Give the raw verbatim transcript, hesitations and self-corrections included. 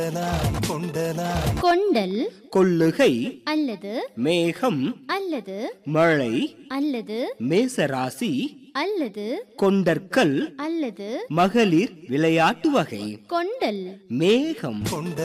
கொண்டல் கொள்ளுகை அல்லது மேகம் அல்லது மழை அல்லது மேசராசி அல்லது கொண்டற்கல் அல்லது மகளிர் விளையாட்டு வகை கொண்டல் மேகம்